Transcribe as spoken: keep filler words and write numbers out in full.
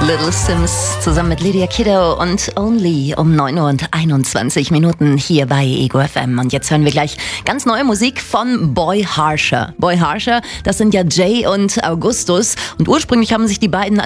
Little Sims zusammen mit Lydia Kiddo und Only um neun Uhr und einundzwanzig Minuten hier bei Ego F M. Und jetzt hören wir gleich ganz neue Musik von Boy Harsher. Boy Harsher, das sind ja Jay und Augustus. Und ursprünglich haben sich die beiden